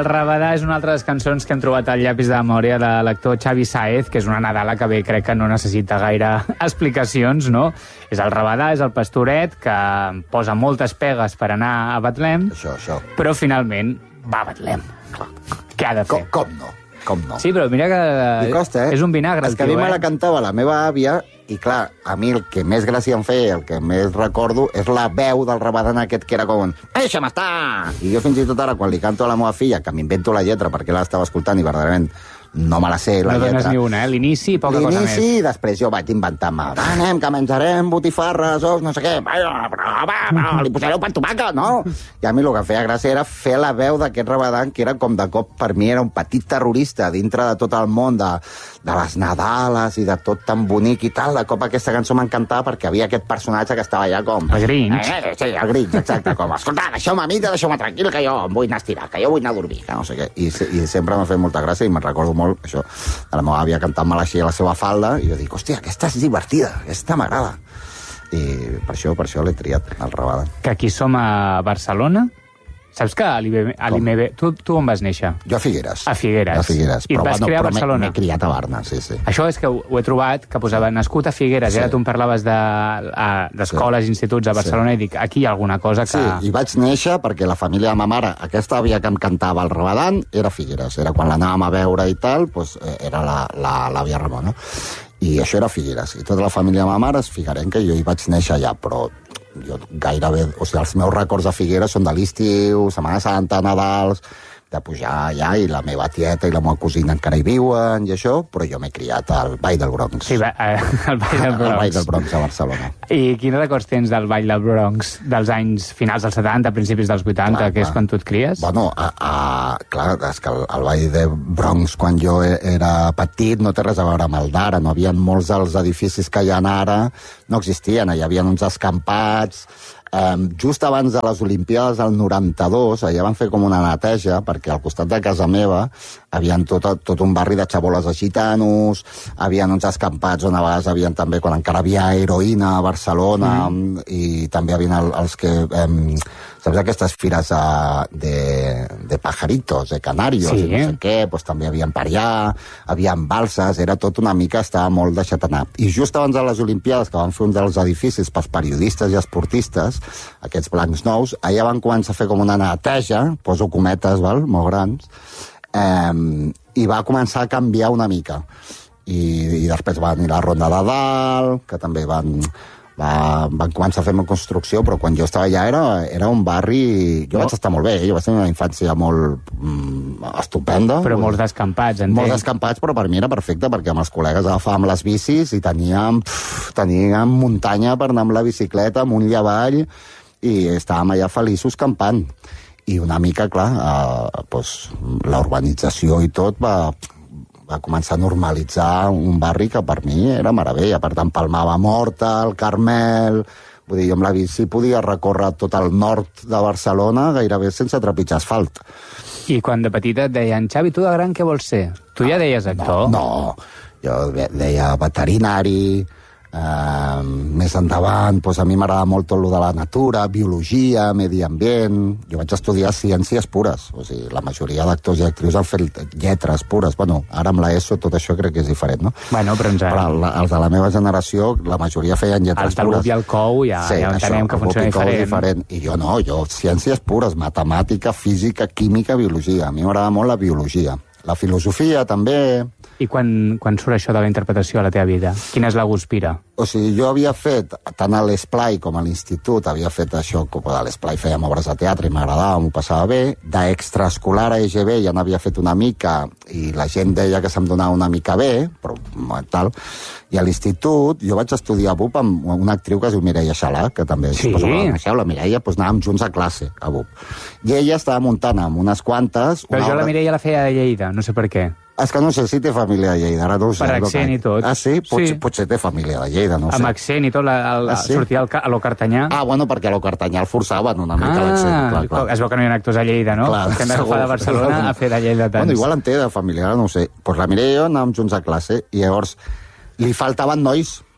El Rabadà és una altra de les cançons que hem trobat al llapis de memòria de l'actor Xavi Sáez, que és una Nadala que bé crec que no necessita gaire explicacions, no? És el Rabadà, és el pastoret, que posa moltes pegues per anar a Betlem, Això. però finalment va a Betlem. Què ha de fer? Com no? Sí, però mira que I costa, és un vinagre. És que a mi me la cantava la meva àvia, i clar, a mi el que més gràcia em feia, el que més recordo, és la veu del Rabadà aquest que era com un deixa'm estar! I jo fins i tot ara, quan li canto a la meva filla, que m'invento la lletra perquè l'estava escoltant i verdaderament no me la sé, la lletra. No dones ni una, l'inici i poca cosa més. L'inici, després jo vaig inventar-me anem, que menjarem botifarres, no sé què, li posareu pa tomaca, no? I a mi el que feia gràcia era fer la veu d'aquest Rabadà, que era com de cop, per mi era un petit terrorista dintre de tot el món de les Nadales i de tot tan bonic i tal. De cop aquesta cançó m'encantava perquè havia aquest personatge que estava allà com... El Grinch. Sí, el Grinch, exacte, com, escolta, deixeu-me a mi, deixeu-me tranquil, que jo em vull anar a estirar, que jo vull anar a dormir, que no sé què. I sempre m'ha fet molta gràcia i me'n recordo molt, això, de la meva àvia cantant-me així a la seva falda, i jo dic, hòstia, aquesta és divertida, aquesta m'agrada. I per això l'he triat, el Rabadà. Que aquí som a Barcelona. Saps que a l'IMB... Tu on vas néixer? Jo a Figueres. A Figueres. A Figueres. I et vas crear a Barcelona. M'he criat a Barna, sí. Això és que ho he trobat, que posava nascut a Figueres, i ara tu em parlaves d'escoles, instituts a Barcelona, i dic, aquí hi ha alguna cosa que... Sí, i vaig néixer perquè la família de ma mare, aquesta àvia que em cantava el Rabadà, era Figueres. Era quan l'anàvem a veure i tal, doncs era l'àvia Ramona. I això era Figueres. I tota la família de ma mare és figuerenca, i jo hi vaig néixer allà, però jo gairebé... O sigui, els meus records de Figueres són de l'estiu, Setmana Santa, Nadals, de pujar allà, i la meva tieta i la meva cosina encara hi viuen, i això, però jo m'he criat al Ball del Bronx. Sí, al Ball del Bronx. Al Ball del Bronx, a Barcelona. I quins records tens del Ball del Bronx, dels anys finals dels 70, principis dels 80, que és quan tu et cries? Bueno, clar, és que el Ball del Bronx, quan jo era petit, no té res a veure amb el d'ara. No havia molts dels edificis que hi ha ara, no existien. Hi havia uns escampats. Just abans de les Olimpíades del 92, allà van fer com una neteja, perquè al costat de casa meva havien tot un barri de xaboles de gitanos, havien uns escampats on a vegades havien també, quan encara havia heroïna a Barcelona, i també havien els que... saps aquestes fires de pajaritos, de canarios, sí, i no sé què, doncs també havien per allà, havien balses, era tot una mica, estava molt deixat anar. I just abans de les Olimpíades, que van fer un dels edificis pels periodistes i esportistes, aquests blancs nous, allà van començar a fer com una neteja, poso cometes, molt grans, i va començar a canviar una mica. I després va venir la Ronda de Dalt, que també van començar a fer una construcció, però quan jo estava allà era un barri... Jo vaig estar molt bé, jo vaig tenir una infància molt estupenda. Però molts descampats, entenc. Molts descampats, però per mi era perfecte, perquè amb els col·legues agafàvem les bicis i teníem muntanya per anar amb la bicicleta, amunt i avall, i estàvem allà feliços campant. I una mica, clar, la urbanització i tot va començar a normalitzar un barri que per mi era meravella. Per tant, Palmava Morta, el Carmel... Vull dir, jo amb la bici podia recórrer tot el nord de Barcelona gairebé sense trepitjar asfalt. I quan de petita et deien, Xavi, tu de gran què vols ser? Tu ja deies actor? No, jo deia veterinari... més endavant, doncs a mi m'agrada molt tot lo de la natura, biologia, medi ambient. Jo vaig estudiar ciències pures, o sigui, la majoria d'actors i actrius han fet lletres pures. Bueno, ara amb l'ESO tot això crec que és diferent, no? Bueno, però els de la meva generació, la majoria feien lletres pures. Els de l'UP i el COU ja entenem que funciona diferent. I jo no, jo ciències pures, matemàtica, física, química, biologia. A mi m'agrada molt la biologia. La filosofia, també... I quan surt això de la interpretació a la teva vida? Quina és la guspira? O sigui, jo havia fet, tant a l'Esplai com a l'institut, havia fet això, com a l'Esplai fèiem obres de teatre i m'agradava, m'ho passava bé. D'extraescolar a EGB ja n'havia fet una mica i la gent deia que se'm donava una mica bé, però tal. I a l'institut jo vaig estudiar a BUP amb una actriu que es diu Mireia Xalà, que també... Sí? La Mireia, doncs anàvem junts a classe, a BUP. I ella estava muntant amb unes quantes... Però jo la Mireia la feia de Lleida, no sé per què. És que no sé si té família de Lleida, ara no ho sé. Per accent i tot. Ah, sí? Potser té família de Lleida, no ho sé. Amb accent i tot, sortia a lo Cartanyà. Ah, bueno, perquè a lo Cartanyà el forçaven una mica l'accent. Clar. Es veu que no hi ha actors a Lleida, no? Clar, que hem d'agafar de Barcelona a fer de Lleida tants. Bueno, igual en té de familiar, no ho sé. Pues la Mireia i jo anàvem junts a classe i llavors li faltaven nois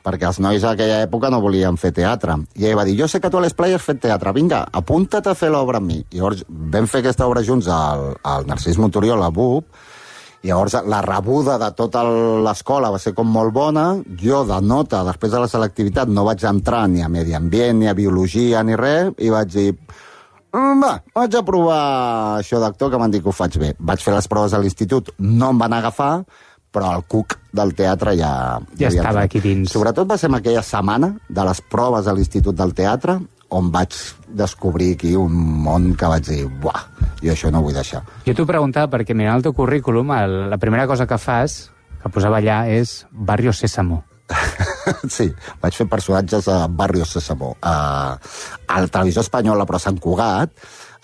perquè els nois d'aquella època no volien fer teatre. I ell va dir, jo sé que tu a l'Esplai has fet teatre, vinga, apunta't a fer l'obra amb mi. I llavors vam fer aquesta obra junts al Narcís Monturiol, a BUP, i llavors la rebuda de tota l'escola va ser com molt bona. Jo, de nota, després de la selectivitat, no vaig entrar ni a medi ambient, ni a biologia, ni res, i vaig dir, va, vaig a provar això d'actor, que m'han dit que ho faig bé. Vaig fer les proves a l'institut, no em van agafar, però el cuc del teatre ja estava aquí dins. Sobretot va ser en aquella setmana de les proves a l'Institut del Teatre on vaig descobrir aquí un món que vaig dir, buah, jo això no ho vull deixar. Jo t'ho preguntava perquè mirant el teu currículum, la primera cosa que fas, que posava allà, és Barrio Sésamo. Sí, vaig fer personatges a Barrio Sésamo. A la televisió espanyola, però a Sant Cugat,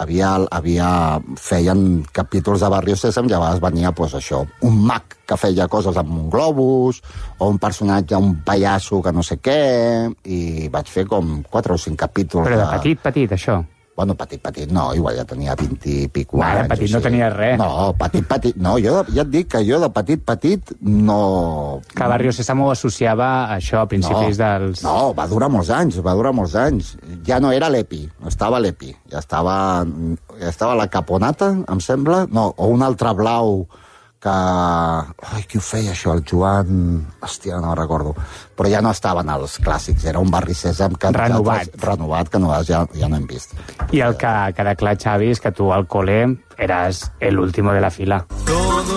feien capítols de Barrio Sésam i a vegades venia, pues, això, un mag que feia coses amb un globus, o un personatge, un pallasso que no sé què, i vaig fer com 4 o 5 capítols. Però de petit, això? Bueno, petit, no, igual ja tenia 20 i pico anys. De petit no tenia res. No, petit, no, jo ja et dic que jo de petit no... Que Barrio Sésamo ho associava a això a principis dels... No, va durar molts anys. Ja no era l'EPI, no estava l'EPI. Ja estava la Caponata, em sembla, no, o un altre blau que... Ai, qui ho feia, això? El Joan... Hòstia, no recordo. Però ja no estaven els clàssics, era un Barri Sèsam que... Renovat. Que ja no hem vist. I el que queda clar, Xavi, és que tu al col·le eres el último de la fila.